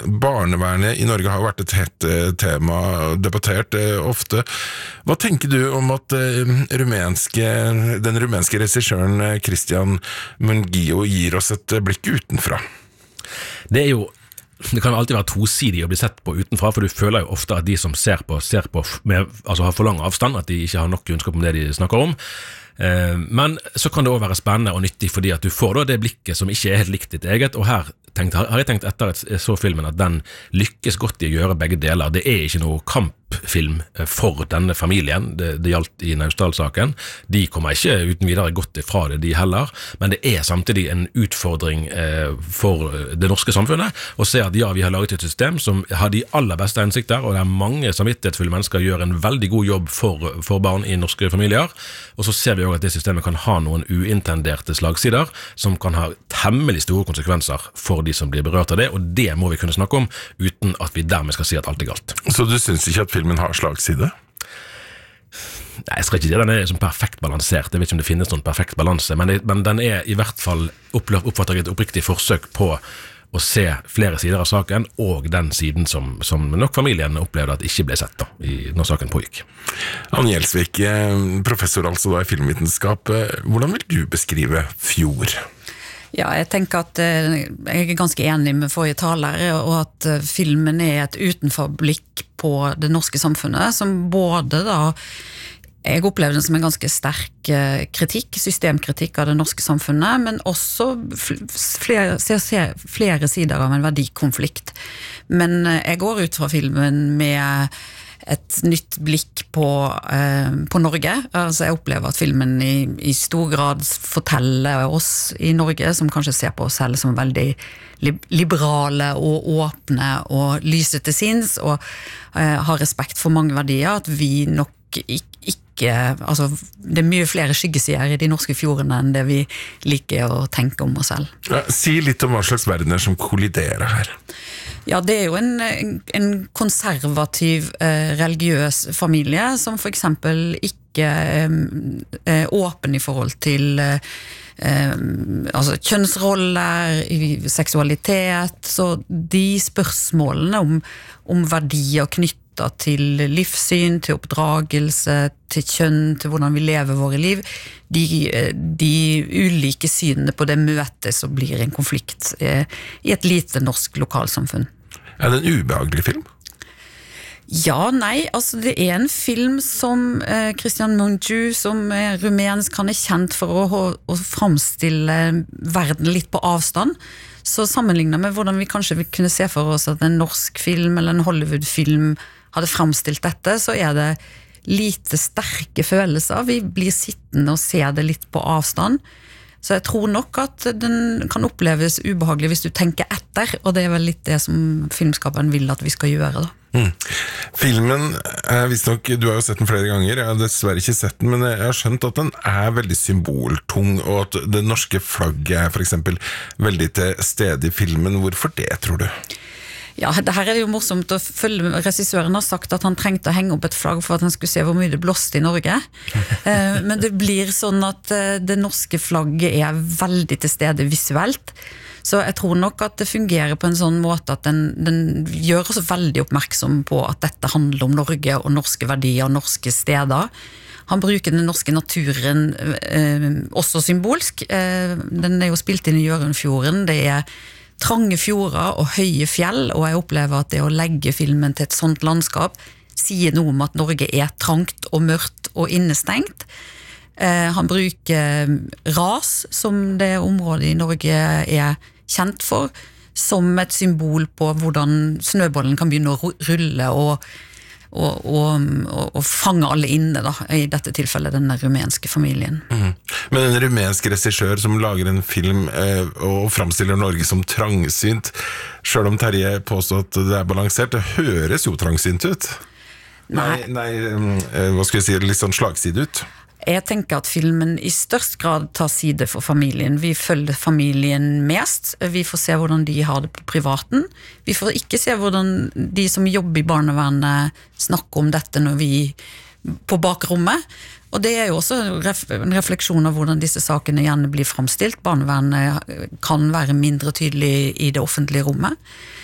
barnevernet I Norge har vært et hett tema, debattert ofte. Hva tenker du om at den rumenske regissøren Christian Mungiu gir oss et blikk utenfra? Det kan alltid være tosidig å bli sett på utenfra, for du føler jo ofte at de som ser på har for lang avstand, at de ikke har nok kunnskap om det de snakker om. Men så kan det også være spennende og nyttig, fordi at du får da det blikket som ikke helt likt ditt eget, og her har jeg tenkt etter at jeg så filmen at den lykkes godt I å gjøre begge deler. Det ikke noe kampfilm for denne familien, det gjaldt I Naustdal-saken. De kommer ikke uten videre godt ifra det, de heller, men det samtidig en utfordring for det norske samfunnet, å se at ja, vi har laget et system som har de aller beste hensikter, og det mange samvittighetsfulle mennesker gjør en veldig god jobb for barn I norske familier, og så ser vi også at det systemet kan ha noen uintenderte slagsider, som kan ha temmelig store konsekvenser for de som blir berørt av det, og det må vi kunne snakke om, uten at vi dermed skal si at alt galt. Så du synes ikke at filmen har slagside? Nei, jeg skal ikke si at den som perfekt balansert, jeg vet ikke om det finnes noen perfekt balanse, men den I hvert fall oppfatter et oppriktig forsøk på å se flere sider av saken, og den siden som nok familien opplevde at ikke ble sett da, når saken pågikk. Anne Gjelsvik, professor altså da I filmvitenskap, hvordan vil du beskrive Fjord? Ja, jeg tenker at jeg ganske enig med forrige taler, og at filmen et utenforblikk på det norske samfunnet, som både da, jeg opplever den som en ganske sterk kritikk, systemkritikk av det norske samfunnet, men også flere sider av en verdikonflikt. Men jeg går ut fra filmen med et nytt blikk på Norge. Altså jeg opplever at filmen I stor grad forteller oss I Norge, som kanskje ser på oss selv som veldig liberale og åpne og lyse til sinns, og har respekt for mange verdier, at vi nok ikke altså, det mye flere skyggesider I de norske fjordene enn det vi liker å tenke om oss selv. Ja, si litt om hva slags verdener som kolliderer her. Ja, det jo en konservativ religiøs familie som for eksempel ikke åpen I forhold til altså kjønnsroller, seksualitet, så de spørsmålene om verdier knyttet til livssyn, til oppdragelse, til kjønn, til hvordan vi lever våre liv, de ulike synene på det møtet så blir en konflikt I et lite norsk lokalsamfunn. Det en ubehagelig film? Ja, nei, altså det en film som Christian Mungiu, som rumensk, han kjent for å framstille verden litt på avstand, så sammenlignet med hvordan vi kanskje kunne se for oss at en norsk film eller en Hollywood-film hadde framstilt dette, så det lite sterke følelser. Vi blir sittende og se det litt på avstand. Så jeg tror nok at den kan oppleves ubehagelig hvis du tenker etter, og det vel litt det som filmskaperen vil at vi skal gjøre da. Filmen, visst nok, du har jo sett den flere ganger, jeg har dessverre ikke sett den, men jeg har skjønt at den veldig symboltung, og at det norske flagget for eksempel veldig til stede I filmen. Hvorfor det, tror du? Ja, det her det jo morsomt å følge. Regissøren har sagt at han trengte å henge opp et flagg for at han skulle se hvor mye det blåste I Norge. Men det blir sånn at det norske flagget veldig til stede visuelt. Så jeg tror nok at det fungerer på en sånn måte at den gjør oss veldig oppmerksom på at dette handler om Norge og norske verdier og norske steder. Han bruker den norske naturen også symbolsk. Den jo spilt inn I Hjørundfjorden. Det trange fjorder og høye fjell, og jeg opplever at det å legge filmen til et sånt landskap sier noe om at Norge trangt og mørkt og innestengt. Han bruker ras, som det området I Norge kjent for, som et symbol på hvordan snøbollen kan begynne å rulle og fange alle inne da, I dette tilfellet denne rumenske familien. Men en rumensk regissør som lager en film og framstiller Norge som trangsynt, selv om Terje påstår at det balansert, det høres jo trangsynt ut. Nei, hva skal jeg si, litt sånn slagside ut. Jeg tenker at filmen I størst grad tar side for familien. Vi følger familien mest. Vi får se hvordan de har det på privaten. Vi får ikke se hvordan de som jobber I barnevernet snakker om dette når vi på bakrommet. Og det jo også en refleksjon av hvordan disse sakene gjerne blir framstilt. Barnevernet kan være mindre tydelig I det offentlige rommet.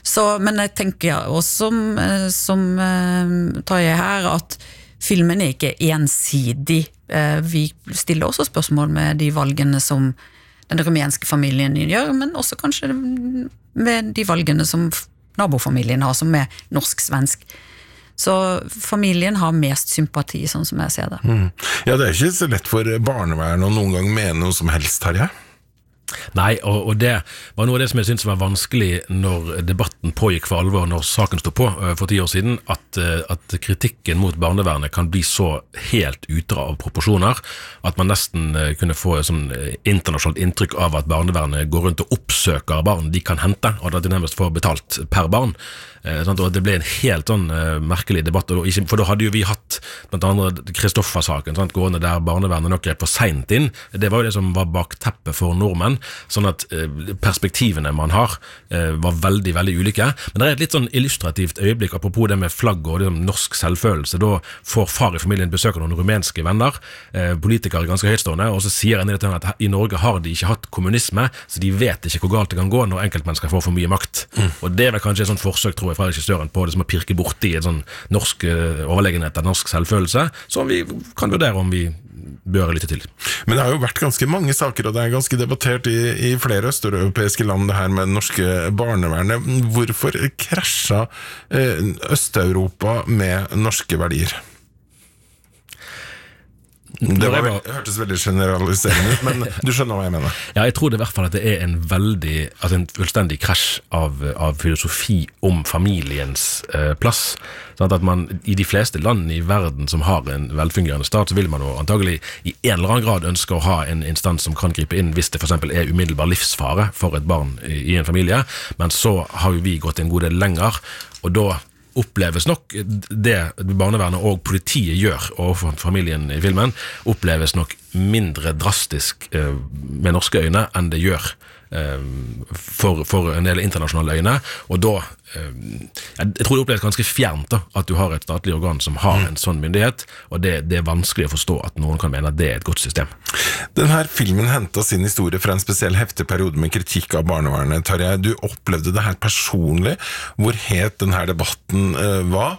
Men jeg tenker også som tar jeg her, at filmen ikke ensidig. Vi stiller også spørsmål med de valgene som den rumenske familien gjør, men også kanskje med de valgene som nabofamilien har, som norsk-svensk. Så familien har mest sympati, sånn som jeg ser det. Ja, det ikke så lett for barnevern å noen gang mene noe som helst, Tarjei. Nei, og det var noe av det som jeg synes var vanskelig når debatten pågikk for alvor, når saken stod på for 10 år siden, at kritikken mot barnevernet kan bli så helt ute av proporsjoner, at man nesten kunne få et sånn internasjonalt inntrykk av at barnevernet går rundt og oppsøker barn de kan hente, og at de nærmest får betalt per barn. Og det ble en helt sånn merkelig debatt, for da hadde jo vi hatt blant annet Kristoffer-saken, gående der barnevernet nok grep for sent inn. Det var jo det som var bakteppet for nordmenn, sånn at perspektivene man har var veldig, veldig ulike. Men det er et litt sånn illustrativt øyeblikk, apropos det med flagg og norsk selvfølelse. Da får far i familien besøk av noen rumenske venner, politikere ganske høytstående, og så sier en at i Norge har de ikke hatt kommunisme, så de vet ikke hvor galt det kan gå når enkeltmennesker får for mye makt. Og det er vel kanskje et sånt forsøk, tror jeg, fra regissøren på det som å pirke bort i en sånn norsk overlegenhet av norsk selvfølelse, som vi kan vurdere om vi bør lytte til. Men det har jo vært ganske mange saker, og det er ganske debattert i flere østeuropeiske land, det her med norske barnevernet. Hvorfor krasja Øst-Europa med norske verdier? Det hørtes veldig generaliserende ut, men du skjønner hva jeg mener. Ja, jeg tror det i hvert fall at det er en fullstendig krasj av filosofi om familiens plass. Sånn at man i de fleste land i verden som har en velfungerende stat, så vil man jo antagelig i en eller annen grad ønske å ha en instans som kan gripe inn hvis det for eksempel er umiddelbar livsfare for et barn i en familie, men så har jo vi gått en god del lenger, og da oppleves nok det barnevernet og politiet gjør overfor familien i filmen, oppleves nok mindre drastisk med norske øyne enn det gjør for en del internasjonale øyne, og da jeg tror det oppleves ganske fjernt da, at du har et statlig organ som har en sånn myndighet, og det er vanskelig å forstå at noen kan mene at det er et godt system. Denne filmen hentet sin historie fra en spesiell heftig periode med kritikk av barnevernet. Tarjei, du opplevde det her personlig, hvor het denne debatten var,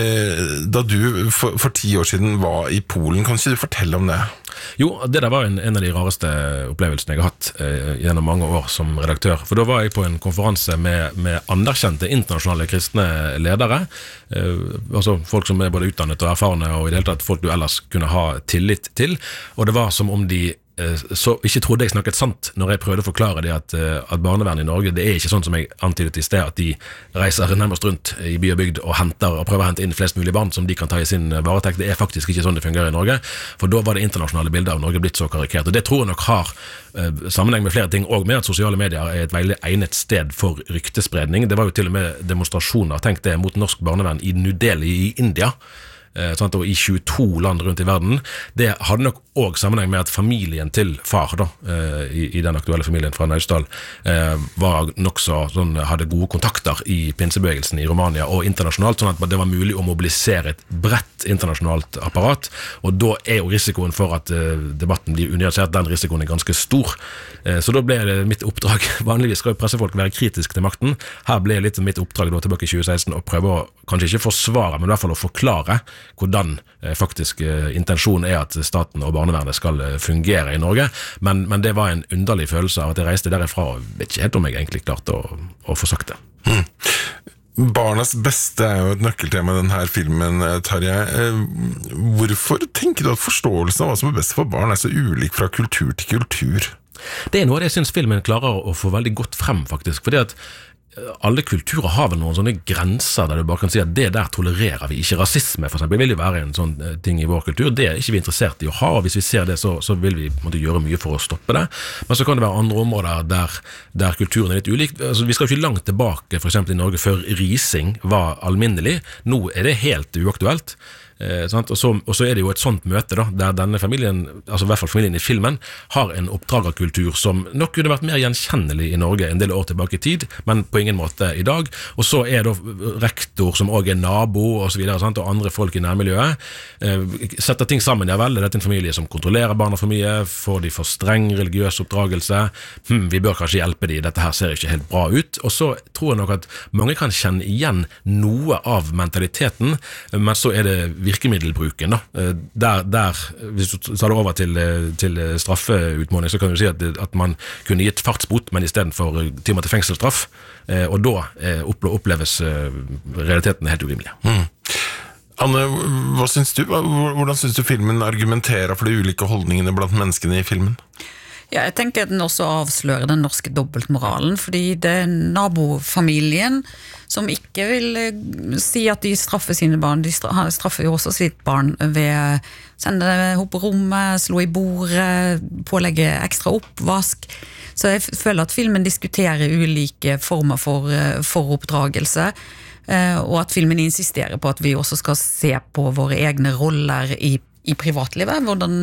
da du for 10 år siden var i Polen. Kan ikke du fortelle om det? Jo, det der var en av de rareste opplevelsene jeg har hatt gjennom mange år som redaktør, for da var jeg på en konferanse med anerkjente internasjonale kristne ledere, altså folk som er både utdannet og erfarne, og i det hele tatt folk du ellers kunne ha tillit til, og det var som om de så ikke trodde jeg snakket sant når jeg prøvde å forklare det at barnevernet i Norge, det er ikke sånn som jeg antydet i sted, at de reiser nærmest rundt i by og bygd og prøver å hente inn flest mulig barn som de kan ta i sin varetekt. Det er faktisk ikke sånn det fungerer i Norge, for da var det internasjonale bilder av Norge blitt så karikert, og det tror jeg nok har sammenheng med flere ting, og med at sosiale medier er et veldig egnet sted for ryktespredning. Det var jo til og med demonstrasjoner, tenk det, mot norsk barnevern i New Delhi i India, og i 22 land rundt i verden. Det hadde nok også sammenheng med at familien til far da, i den aktuelle familien fra Naustdal var nok så, hadde gode kontakter i pinsebevegelsen i Romania og internasjonalt, sånn at det var mulig å mobilisere et bredt internasjonalt apparat, og da er jo risikoen for at debatten blir unyansert, den risikoen er ganske stor. Så da ble det mitt oppdrag, vanligvis skal jo pressefolk være kritisk til makten, her ble litt mitt oppdrag da tilbake i 2016 å prøve å kanskje ikke forsvare, men i hvert fall å forklare hvordan faktisk intensjonen er at staten og barnevernet skal fungere i Norge, men det var en underlig følelse av at jeg reiste derifra og vet ikke helt om jeg egentlig klarte å få sagt det. Barnas beste er jo et nøkkeltema i denne filmen, Tarjei. Hvorfor tenker du at forståelsen av hva som er best for barn er så ulik fra kultur til kultur? Det er noe av det jeg synes filmen klarer å få veldig godt frem, faktisk, fordi at alle kulturer har vel noen sånne grenser der du bare kan si at det der tolererer vi ikke. Rasisme for eksempel vil jo være en sånn ting i vår kultur, det er ikke vi interessert i å ha, og hvis vi ser det så vil vi gjøre mye for å stoppe det, men så kan det være andre områder der kulturen er litt ulik. Altså, vi skal jo ikke langt tilbake for eksempel i Norge før rising var alminnelig, nå er det helt uaktuelt. Sant? Og så det jo et sånt møte da, der denne familien, altså i hvert fall familien i filmen, har en oppdragerkultur som nok kunne vært mer gjenkjennelig i Norge en del år tilbake i tid, men på ingen måte i dag. Og så da rektor som også nabo og så videre, sant? Og andre folk i nærmiljøet setter ting sammen. Ja vel, dette en familie som kontrollerer barna for mye, får de for streng religiøs oppdragelse, vi bør kanskje hjelpe de, dette her ser ikke helt bra ut. Og så tror jeg nok at mange kan kjenne igjen noe av mentaliteten, men så det virkemiddelbruken da. Der, hvis du tar det over til straffeutmåling, så kan du si at man kunne gitt fartsbot, men i stedet for 10 måneder fengselsstraff, og da oppleves realiteten helt urimelig. Anne, hva synes du? Hvordan synes du filmen argumenterer for de ulike holdningene blant menneskene i filmen? Ja, jeg tenker at den også avslører den norske dobbeltmoralen, fordi det nabofamilien som ikke vil si at de straffer sine barn, de straffer jo også sitt barn ved sende henne på rommet, slå i bordet, pålegge ekstra oppvask. Så jeg føler at filmen diskuterer ulike former for oppdragelse, og at filmen insisterer på at vi også skal se på våre egne roller i privatlivet,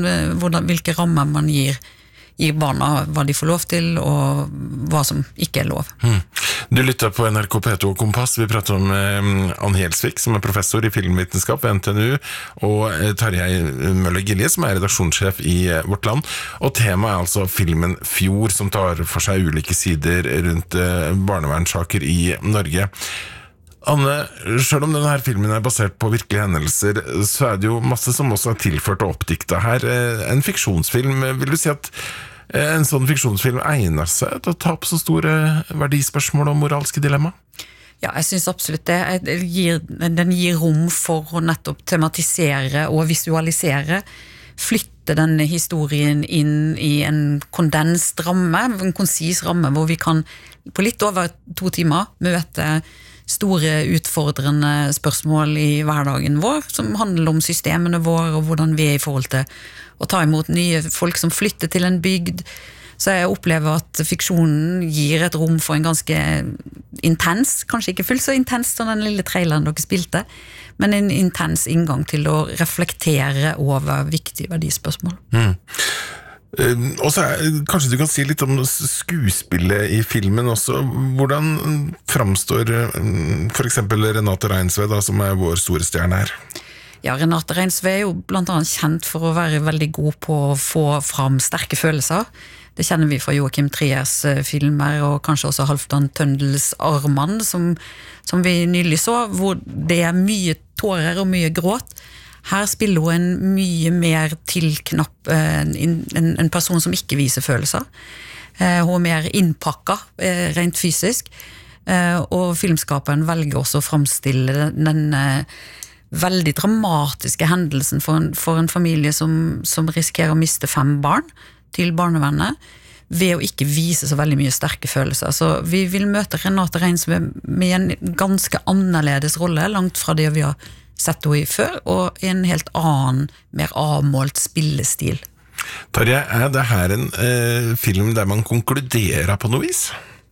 hvilke rammer man gir barna, hva de får lov til, og hva som ikke lov. Du lytter på NRK P2 og Kompass. Vi prater om Anne Gjelsvik, som professor i filmvitenskap ved NTNU, og Tarjei Møller-Gilje, som redaksjonssjef i Vårt Land. Og temaet altså filmen Fjord, som tar for seg ulike sider rundt barnevernssaker i Norge. Anne, selv om denne filmen basert på virkelige hendelser, så det jo masse som også tilført og oppdiktet her. En fiksjonsfilm, vil du si at en sånn fiksjonsfilm egner seg til å ta opp så store verdispørsmål og moralske dilemma? Ja, jeg synes absolutt det. Den gir rom for å nettopp tematisere og visualisere, flytte denne historien inn i en kondenst ramme, en konsis ramme, hvor vi kan på litt over 2 timer møte store utfordrende spørsmål i hverdagen vår, som handler om systemene våre, og hvordan vi i forhold til å ta imot nye folk som flytter til en bygd. Så jeg opplever at fiksjonen gir et rom for en ganske intens, kanskje ikke fullt så intens som den lille traileren dere spilte, men en intens inngang til å reflektere over viktige verdispørsmål. Og så kanskje du kan si litt om skuespillet i filmen også. Hvordan framstår for eksempel Renate Reinsve da, som vår store stjerne her? Ja, Renate Reinsve jo blant annet kjent for å være veldig god på å få fram sterke følelser. Det kjenner vi fra Joachim Triers filmer, og kanskje også Halvdan Tøndels Arman, som vi nylig så, hvor det mye tårer og mye gråt. Her spiller hun en mye mer tilknapp, en person som ikke viser følelser. Hun mer innpakket, rent fysisk. Og filmskaperen velger også å fremstille den veldig dramatiske hendelsen for en familie som risikerer å miste 5 barn til barnevernet, ved å ikke vise så veldig mye sterke følelser. Så vi vil møte Renate Reinsve med en ganske annerledes rolle, langt fra det vi har sett henne i før, og en helt annen, mer avmålt spillestil. Tarjei, det her en film der man konkluderer på noe vis?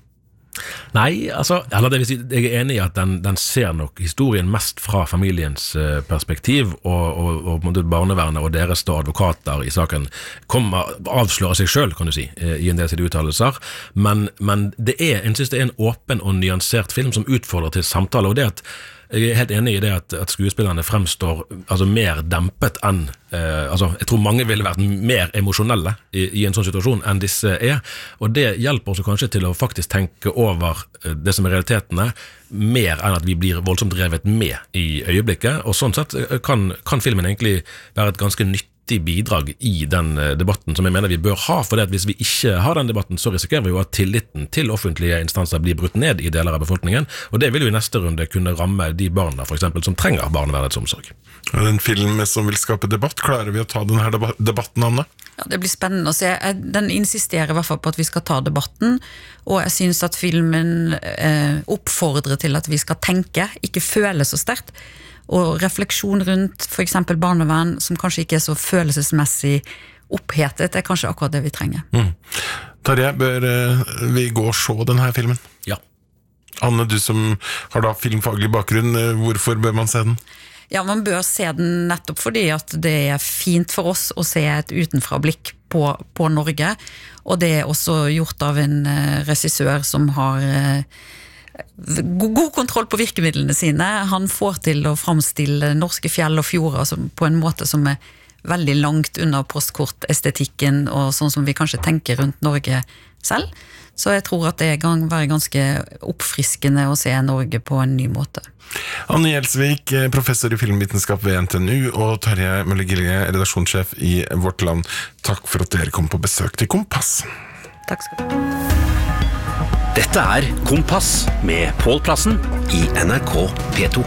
Nei, altså, det vil si, jeg enig i at den ser nok historien mest fra familiens perspektiv, og barnevernet og deres advokater i saken avslører seg selv, kan du si, i en del sine uttalelser, men jeg synes det en åpen og nyansert film som utfordrer til samtale, og det at jeg helt enig i det at skuespillerne fremstår mer dempet enn jeg tror mange ville vært mer emosjonelle i en sånn situasjon enn disse og det hjelper også kanskje til å faktisk tenke over det som realitetene mer enn at vi blir voldsomt drevet med i øyeblikket, og sånn sett kan filmen egentlig være et ganske nyttig bidrag i den debatten som jeg mener vi bør ha, for det at hvis vi ikke har den debatten, så risikerer vi jo at tilliten til offentlige instanser blir brutt ned i deler av befolkningen, og det vil jo i neste runde kunne ramme de barna for eksempel som trenger barnevernets omsorg. En film som vil skape debatt, klarer vi å ta denne debatten, Anne? Ja, det blir spennende å se. Den insisterer i hvert fall på at vi skal ta debatten, og jeg synes at filmen oppfordrer til at vi skal tenke, ikke føle så sterkt, og refleksjon rundt for eksempel barnevern, som kanskje ikke så følelsesmessig opphetet, kanskje akkurat det vi trenger. Tarjei, bør vi gå og se denne filmen? Ja. Anne, du som har da filmfaglig bakgrunn, hvorfor bør man se den? Ja, man bør se den nettopp fordi at det er fint for oss å se et utenfra blikk på Norge, og det er også gjort av en regissør som har god kontroll på virkemidlene sine. Han får til å framstille norske fjell og fjorder på en måte som er veldig langt unna postkortestetikken og sånn som vi kanskje tenker rundt Norge selv. Så jeg tror at det kan være ganske oppfriskende å se Norge på en ny måte. Anne Gjelsvik, professor i filmvitenskap ved NTNU, og Tarjei Møller-Gilje, redaksjonssjef i Vårt Land. Takk for at dere kom på besøk til Kompass. Takk skal du ha. Dette er Kompass med Pål Plassen i NRK P2.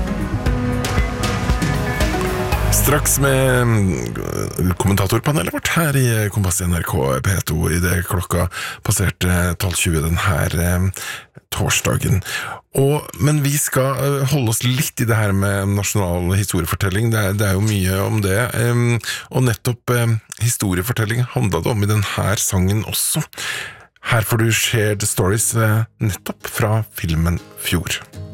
Straks med kommentatorpanelet vårt her i Kompass i NRK P2 i det klokka passerte 12:20 denne torsdagen. Men vi skal holde oss litt i det her med nasjonal historiefortelling. Det er jo mye om det. Og nettopp historiefortelling handlet det om i denne sangen også. Her får du Shared Stories nettopp fra filmen Fjord.